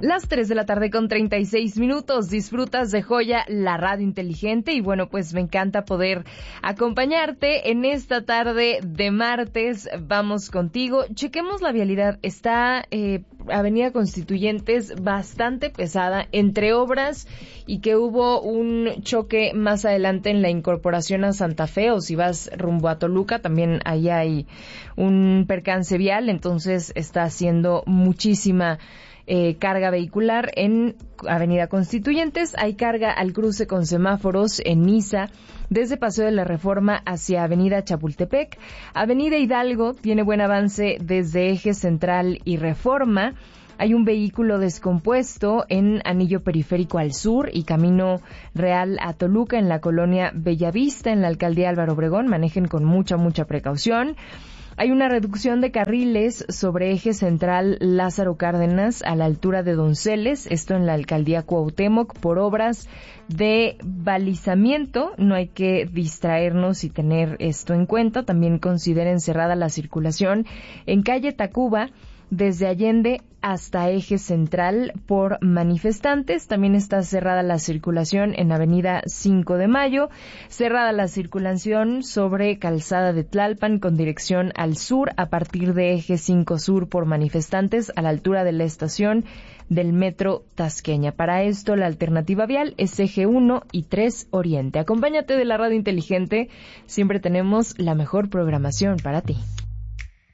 Las 3 de la tarde con 36 minutos. Disfrutas de Joya, la radio inteligente. Y bueno, pues me encanta poder acompañarte en esta tarde de martes. Vamos contigo. Chequemos la vialidad. Está Avenida Constituyentes bastante pesada entre obras y que hubo un choque más adelante en la incorporación a Santa Fe, o si vas rumbo a Toluca, también ahí hay un percance vial. Entonces está haciendo muchísima carga vehicular en Avenida Constituyentes. Hay carga al cruce con semáforos en Niza, desde Paseo de la Reforma hacia Avenida Chapultepec. Avenida Hidalgo tiene buen avance desde Eje Central y Reforma. Hay un vehículo descompuesto en Anillo Periférico al sur y Camino Real a Toluca, en la colonia Bellavista, en la alcaldía Álvaro Obregón. Manejen con mucha precaución. Hay una reducción de carriles sobre Eje Central Lázaro Cárdenas a la altura de Donceles, esto en la alcaldía Cuauhtémoc, por obras de balizamiento. No hay que distraernos y tener esto en cuenta. También consideren cerrada la circulación en calle Tacuba, desde Allende hasta Eje Central por manifestantes. También está cerrada la circulación en Avenida 5 de Mayo, cerrada la circulación sobre Calzada de Tlalpan con dirección al sur a partir de Eje 5 Sur por manifestantes a la altura de la estación del Metro Tasqueña. Para esto, la alternativa vial es Eje 1 y 3 Oriente. Acompáñate de la radio inteligente, siempre tenemos la mejor programación para ti.